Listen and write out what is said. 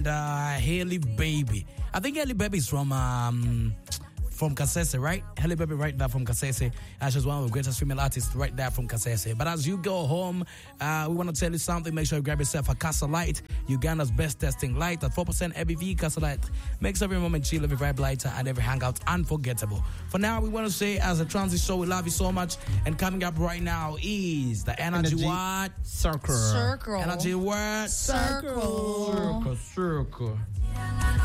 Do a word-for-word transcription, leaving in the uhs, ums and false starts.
uh, Haley Baby. I think Haley Baby is from um, from Kasese, right? Haley Baby right there from Kasese. And she's one of the greatest female artists right there from Kasese. But as you go home, uh, we want to tell you something. Make sure you grab yourself a Casa Light, Uganda's best testing light at four percent A B V. Casa Light makes every moment chill, every vibe lighter, and every hangout unforgettable. For now, we want to say, as a transit show, we love you so much. And coming up right now is the Energy, Energy what? Circle. Circle. Energy what? Circle. Circle. Circle.